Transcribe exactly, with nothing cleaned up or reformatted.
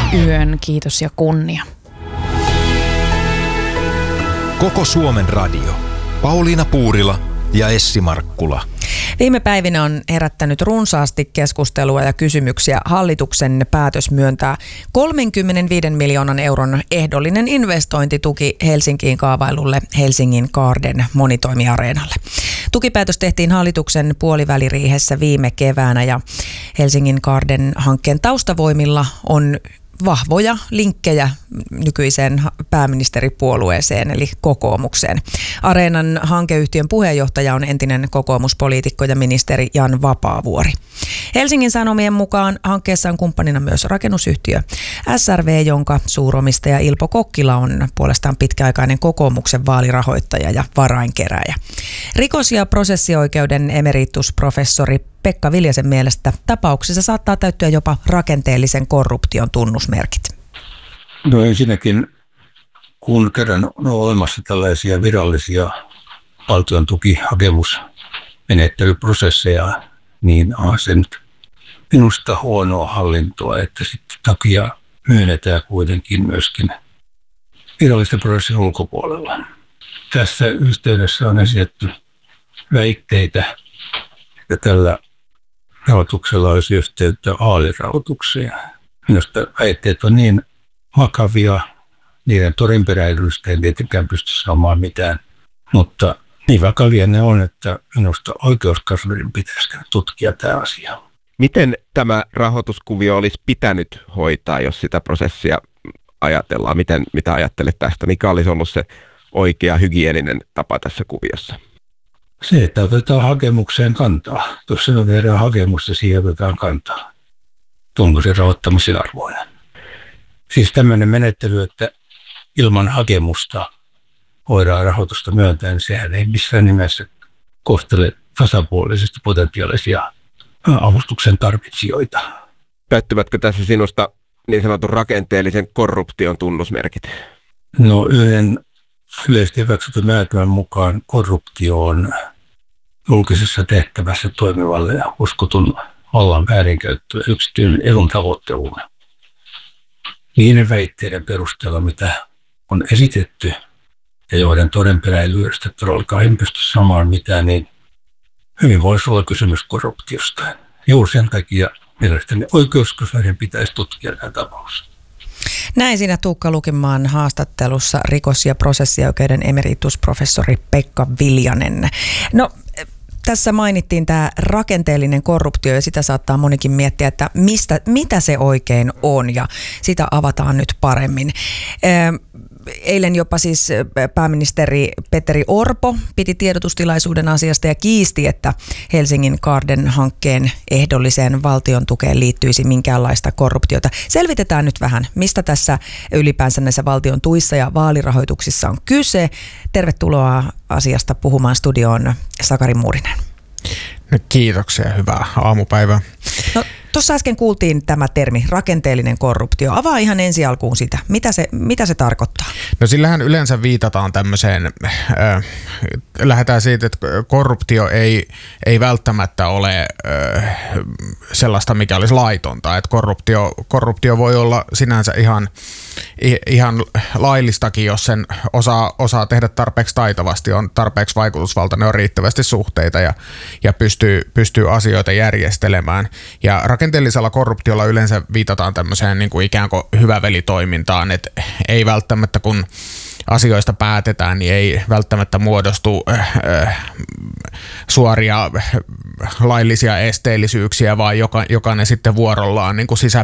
yön kiitos ja kunnia. Koko Suomen radio. Pauliina Puurila ja Essi Markkula. Viime päivinä on herättänyt runsaasti keskustelua ja kysymyksiä hallituksen päätös myöntää kolmekymmentäviisi miljoonan euron ehdollinen investointituki Helsinkiin kaavailulle Helsingin Garden monitoimiareenalle. Tukipäätös tehtiin hallituksen puoliväliriihessä viime keväänä ja Helsingin Garden-hankkeen taustavoimilla on vahvoja linkkejä nykyiseen pääministeripuolueeseen eli kokoomukseen. Areenan hankeyhtiön puheenjohtaja on entinen kokoomuspoliitikko ja ministeri Jan Vapaavuori. Helsingin Sanomien mukaan hankkeessa on kumppanina myös rakennusyhtiö S R V, jonka suuromistaja Ilpo Kokkila on puolestaan pitkäaikainen kokoomuksen vaalirahoittaja ja varainkerääjä. Rikos- ja prosessioikeuden emeritusprofessori Pekka Viljasen mielestä tapauksessa saattaa täyttyä jopa rakenteellisen korruption tunnusmerkit. No ensinnäkin, kun kerran on olemassa tällaisia virallisia valtion tukihakemusmenettelyprosesseja, niin on se nyt minusta huonoa hallintoa, että sitten takia myönnetään kuitenkin myöskin virallisten prosessin ulkopuolella. Tässä yhteydessä on esitetty väitteitä, että tällä rahoituksella olisi yhteyttä vaalirahoitukseen. Minusta väitteet on niin vakavia, niiden todenperäisyydestä ei tietenkään pysty saamaan mitään, mutta niin vakavia ne on, että minusta oikeuskanslerin pitäisi tutkia tämä asia. Miten tämä rahoituskuvio olisi pitänyt hoitaa, jos sitä prosessia ajatellaan? Miten, mitä ajattelet tästä? Mikä olisi ollut se oikea hygieninen tapa tässä kuviossa? Se, että otetaan hakemukseen kantaa. Jos se tehdään hakemusta, siihen otetaan kantaa. Onko se rahoittamisen arvoinen? Siis tämmöinen menettely, että ilman hakemusta voidaan rahoitusta myöntää, niin sehän ei missään nimessä kohtele tasapuolisesti potentiaalisia avustuksen tarvitsijoita. Täyttyvätkö tässä sinusta niin sanotun rakenteellisen korruption tunnusmerkit? No yhden yleisesti hyväksytyn määritelmän mukaan korruptio on julkisessa tehtävässä toimivalle ja uskotun vallan väärinkäyttö ja yksityinen edun tavoitteluun. Niiden väitteiden perusteella, mitä on esitetty ja joiden todenperäisyydestä todellakaan en pysty samaan mitään, niin hyvin voisi olla kysymys korruptiosta. Juuri sen takia mielestäni oikeuskanslerin pitäisi tutkia tämä tapaus. Näin siinä Tuukka Lukimaan haastattelussa rikos- ja prosessioikeuden emeritusprofessori Pekka Viljanen. No, tässä mainittiin tämä rakenteellinen korruptio ja sitä saattaa monikin miettiä, että mistä, mitä se oikein on ja sitä avataan nyt paremmin. Eilen jopa siis pääministeri Petteri Orpo piti tiedotustilaisuuden asiasta ja kiisti, että Helsingin Garden-hankkeen ehdolliseen valtion tukeen liittyisi minkäänlaista korruptiota. Selvitetään nyt vähän, mistä tässä ylipäänsä näissä valtion tuissa ja vaalirahoituksissa on kyse. Tervetuloa asiasta puhumaan studioon Sakari Muurinen. No, kiitoksia, hyvää aamupäivää. No, tuossa äsken kuultiin tämä termi, rakenteellinen korruptio. Avaa ihan ensi alkuun sitä. Mitä se, mitä se tarkoittaa? No sillähän yleensä viitataan tämmöiseen, äh, lähdetään siitä, että korruptio ei, ei välttämättä ole äh, sellaista, mikä olisi laitonta. Että korruptio, korruptio voi olla sinänsä ihan, ihan laillistakin, jos sen osaa, osaa tehdä tarpeeksi taitavasti, on tarpeeksi vaikutusvaltainen, on riittävästi suhteita ja, ja pystyy, pystyy asioita järjestelemään. Ja rakenteellisella korruptiolla yleensä viitataan tämmöiseen niin kuin ikään kuin hyvävelitoimintaan, että ei välttämättä kun asioista päätetään, niin ei välttämättä muodostu äh, äh, suoria äh, laillisia esteellisyyksiä, vaan joka, jokainen sitten vuorollaan niin kuin sisä,